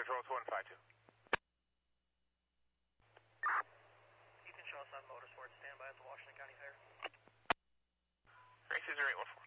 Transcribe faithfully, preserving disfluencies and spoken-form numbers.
Control two one five two. Ethan Shaw, Sun Motorsports, stand by at the Washington County Fair. Race zero eight one four.